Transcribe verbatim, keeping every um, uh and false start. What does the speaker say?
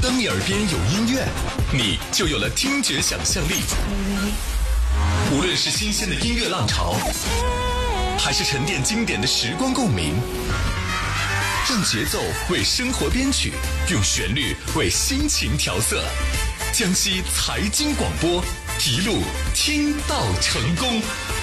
当你耳边有音乐，你就有了听觉想象力。无论是新鲜的音乐浪潮，还是沉淀经典的时光共鸣，让节奏为生活编曲，用旋律为心情调色。江西财经广播，一路听到成功。